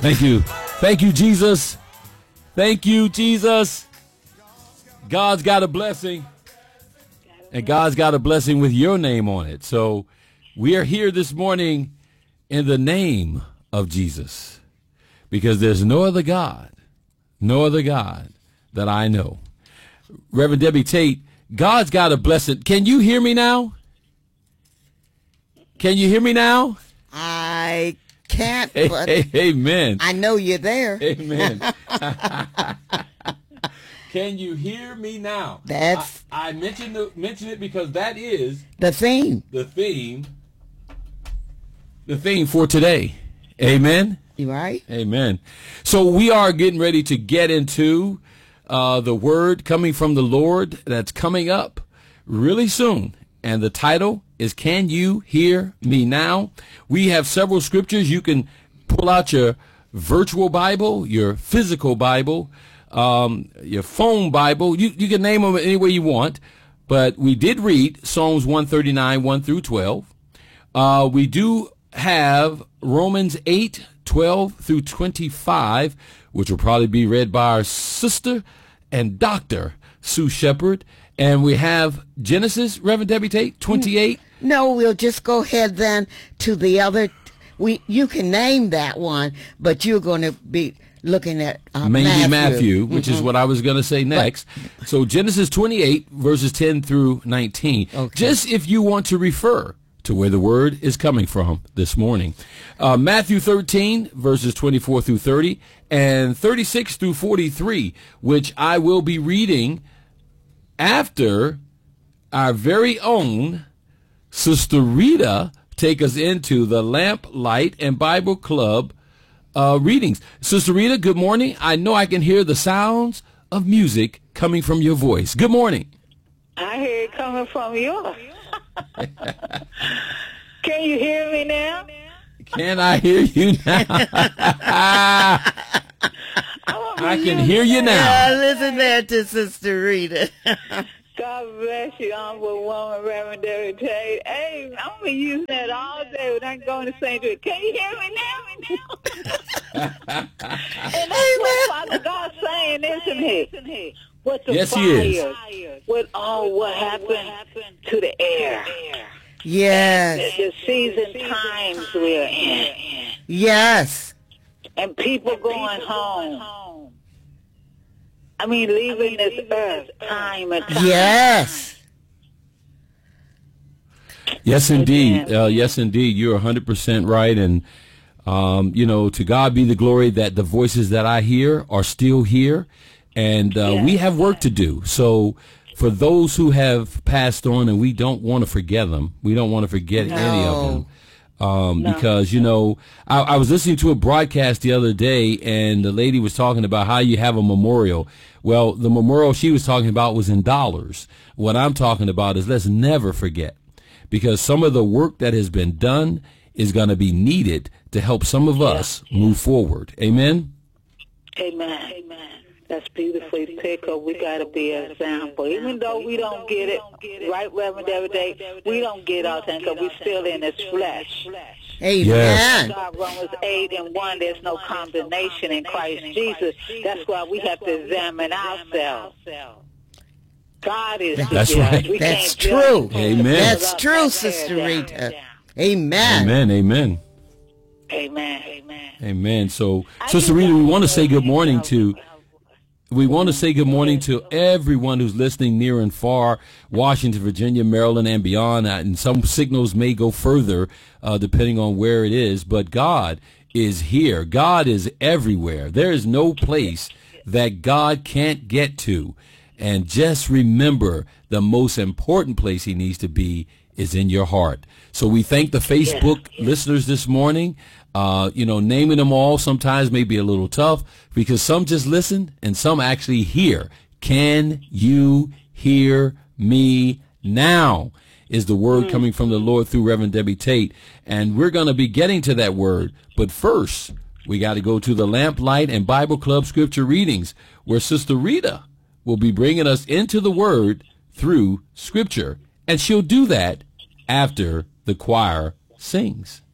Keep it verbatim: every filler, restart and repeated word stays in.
Thank you. Thank you, Jesus. Thank you, Jesus. God's got a blessing. And God's got a blessing with your name on it. So we are here this morning in the name of Jesus. Because there's no other God, no other God that I know. Reverend Debbie Tate, God's got a blessing. Can you hear me now? Can you hear me now? I can't, Hey, but hey, amen. I know you're there. Amen. Can you hear me now? That's I, I mentioned the, mentioned it because that is the theme. the theme. The theme for today. Amen. You right? Amen. So we are getting ready to get into uh, the word coming from the Lord that's coming up really soon. And the title is Can You Hear Me Now? We have several scriptures. You can pull out your virtual Bible, your physical Bible, um, your phone Bible. You, you can name them any way you want. But we did read Psalms one thirty-nine, one through twelve. Uh, we do have Romans eight, twelve through twenty-five, which will probably be read by our sister and Doctor Sue Shepherd. And we have Genesis, Reverend Debbie Tate, twenty-eight. No, we'll just go ahead then to the other. We you can name that one, but you're going to be looking at uh, Mainly Matthew, Matthew, which mm-hmm. is what I was going to say next. But, so Genesis twenty-eight, verses ten through nineteen. Okay. Just if you want to refer to where the word is coming from this morning. Uh, Matthew thirteen, verses twenty-four through thirty, and thirty-six through forty-three, which I will be reading after our very own Sister Rita take us into the Lamp, Light, and Bible Club uh, readings. Sister Rita, good morning. I know I can hear the sounds of music coming from your voice. Good morning. I hear it coming from yours. Can you hear me now? Can I hear you now? I can hear you now. Yeah, listen there to Sister Rita. God bless you, Honorable Woman, Reverend Debbie Tate. Hey, I'm going to use that all day when I go to Saint Louis. Can you hear me now? and that's what Father God's saying, isn't he? With the yes, fire, he is. With all what happened to the air. Yes. The, the season times we're in. Yes. And people going home. I mean, leaving this earth time and time. Yes. Yes, indeed. Uh, yes, indeed. You're one hundred percent right. And, um, you know, to God be the glory that the voices that I hear are still here. And uh, yeah. we have work to do. So for those who have passed on, and we don't want to forget them, we don't want to forget no. any of them. Um, no. Because, you know, I, I was listening to a broadcast the other day, and the lady was talking about how you have a memorial. Well, the memorial she was talking about was in dollars. What I'm talking about is let's never forget, because some of the work that has been done is going to be needed to help some of us yeah. move forward. Amen? Amen. Amen. That's beautifully put, because we got to be an example. Even though we don't get it, right, Reverend David Day, we don't get all that because we're still in this flesh. Amen. Yes. God, Romans eight and one, there's no condemnation in Christ Jesus. That's why we have to examine ourselves. God is That's right. We That's can't true. Amen. That's true, Sister Rita. Amen. Amen. Amen. Amen. Amen. Amen. So, Sister Rita, we want to say good morning to We want to say good morning to everyone who's listening near and far, Washington, Virginia, Maryland, and beyond. And some signals may go further, uh, depending on where it is. But God is here. God is everywhere. There is no place that God can't get to. And just remember, the most important place he needs to be is in your heart. So we thank the Facebook yeah. listeners this morning. Uh, you know, naming them all sometimes may be a little tough because some just listen and some actually hear. Can you hear me now? Is the word mm. coming from the Lord through Reverend Debbie Tate. And we're going to be getting to that word. But first, we got to go to the Lamp, Light, and Bible Club scripture readings, where Sister Rita will be bringing us into the word through scripture. And she'll do that after the choir sings.